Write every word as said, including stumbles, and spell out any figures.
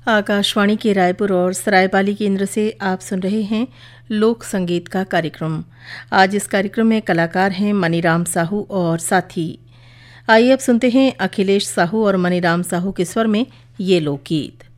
आकाशवाणी के रायपुर और सरायपाली केंद्र से आप सुन रहे हैं लोक संगीत का कार्यक्रम। आज इस कार्यक्रम में कलाकार हैं मनीराम साहू और साथी। आइए अब सुनते हैं अखिलेश साहू और मनीराम साहू के स्वर में ये लोकगीत।